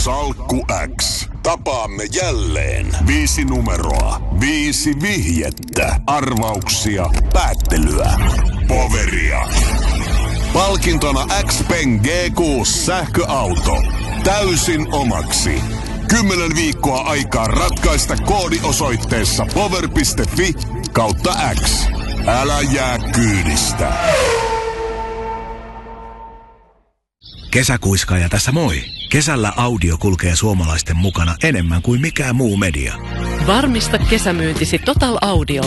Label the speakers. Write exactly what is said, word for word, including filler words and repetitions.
Speaker 1: Salkku X. Tapaamme jälleen. Viisi numeroa, viisi vihjettä, arvauksia, päättelyä, poveria. Palkintona X-Pen G kuusi sähköauto. Täysin omaksi. Kymmenen viikkoa aikaa ratkaista koodi osoitteessa power piste fi kautta X. Älä jää kyydistä.
Speaker 2: Kesäkuiskaaja tässä moi. Kesällä audio kulkee suomalaisten mukana enemmän kuin mikään muu media.
Speaker 3: Varmista kesämyyntisi Total Audiolla.